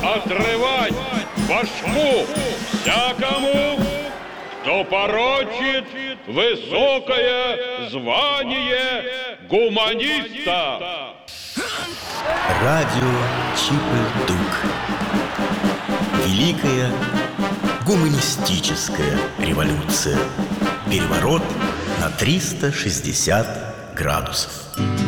отрывать башку всякому, кто порочит высокое звание гуманиста. Радио Чип-и-Дук. Великая гуманистическая революция. Переворот на 360 градусов.